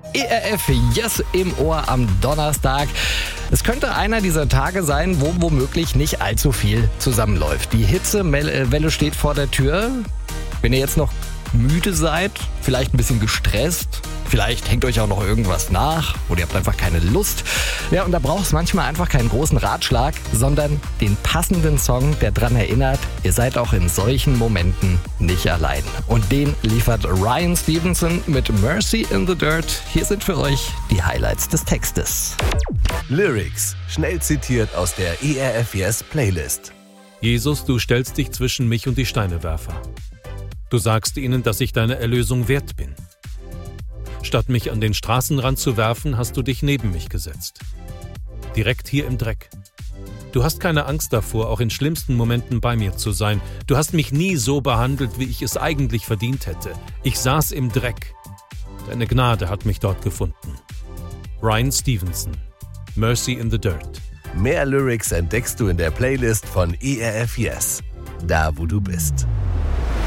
ERF Yes im Ohr am Donnerstag. Es könnte einer dieser Tage sein, wo womöglich nicht allzu viel zusammenläuft. Die Hitzewelle steht vor der Tür. Wenn ihr jetzt noch müde seid, vielleicht ein bisschen gestresst, vielleicht hängt euch auch noch irgendwas nach oder ihr habt einfach keine Lust. Ja, und da braucht es manchmal einfach keinen großen Ratschlag, sondern den passenden Song, der daran erinnert, ihr seid auch in solchen Momenten nicht allein. Und den liefert Ryan Stevenson mit Mercy in the Dirt. Hier sind für euch die Highlights des Textes. Lyrics, schnell zitiert aus der ERF Yes Playlist. Jesus, du stellst dich zwischen mich und die Steinewerfer. Du sagst ihnen, dass ich deine Erlösung wert bin. Statt mich an den Straßenrand zu werfen, hast du dich neben mich gesetzt. Direkt hier im Dreck. Du hast keine Angst davor, auch in schlimmsten Momenten bei mir zu sein. Du hast mich nie so behandelt, wie ich es eigentlich verdient hätte. Ich saß im Dreck. Deine Gnade hat mich dort gefunden. Ryan Stevenson, Mercy in the Dirt. Mehr Lyrics entdeckst du in der Playlist von ERF Yes, da wo du bist.